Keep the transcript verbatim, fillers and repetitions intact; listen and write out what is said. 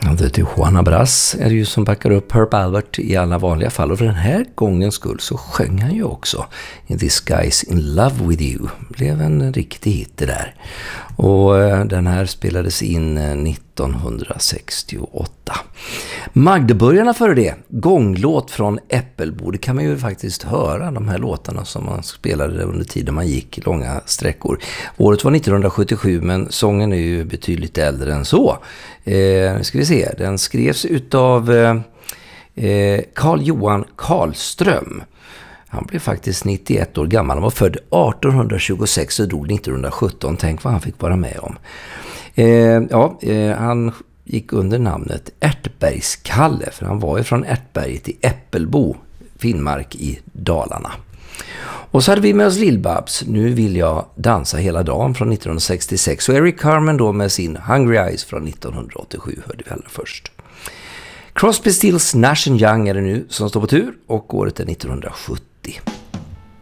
The Tijuana Brass är det ju som backar upp Herb Alpert i alla vanliga fall. Och för den här gångens skull så sjöng han ju också In This Guy's In Love With You. Blev en riktig hit det där. Och den här spelades in nittonhundrasextioåtta. Magdeburgarna före det, gånglåt från Äppelbo. Det kan man ju faktiskt höra, de här låtarna som man spelade under tiden man gick långa sträckor. Året var nittonhundrasjuttiosju, men sången är ju betydligt äldre än så. Eh, ska vi se, den skrevs utav eh, Carl Johan Karlström. Han blev faktiskt nittioett år gammal. Han var född artonhundratjugosex och dog nittonhundrasjutton. Tänk vad han fick vara med om. Eh, ja, eh, han gick under namnet Ärtbergskalle, för han var ju från Ärtberget i Äppelbo, Finnmark i Dalarna. Och så hade vi med oss Lill-Babs, Nu vill jag dansa hela dagen från nittonhundrasextiosex. Och Eric Carmen då med sin Hungry Eyes från nittonhundraåttiosju hörde vi allra först. Crosby, Stills, Nash and Young är det nu som står på tur och året är nittonhundrasjuttio.